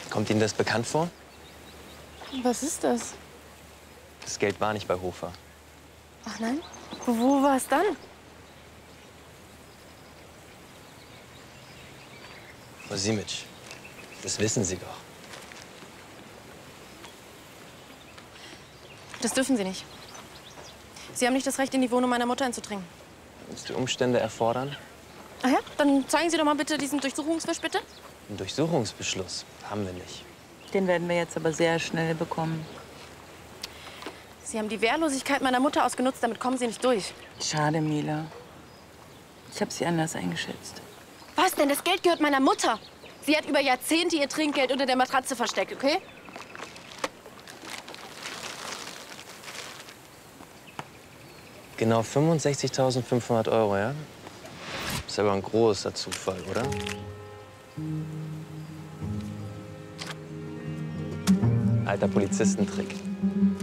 Kommt Ihnen das bekannt vor? Was ist das? Das Geld war nicht bei Hofer. Ach nein? Wo war es dann? Frau Simic, das wissen Sie doch. Das dürfen Sie nicht. Sie haben nicht das Recht, in die Wohnung meiner Mutter einzudringen. Wenn es die Umstände erfordern. Ach ja? Dann zeigen Sie doch mal bitte diesen Durchsuchungswisch, bitte. Einen Durchsuchungsbeschluss haben wir nicht. Den werden wir jetzt aber sehr schnell bekommen. Sie haben die Wehrlosigkeit meiner Mutter ausgenutzt, damit kommen Sie nicht durch. Schade, Mila. Ich habe sie anders eingeschätzt. Was denn? Das Geld gehört meiner Mutter. Sie hat über Jahrzehnte ihr Trinkgeld unter der Matratze versteckt, okay? Genau 65.500 €, ja? Ist aber ein großer Zufall, oder? Alter Polizistentrick.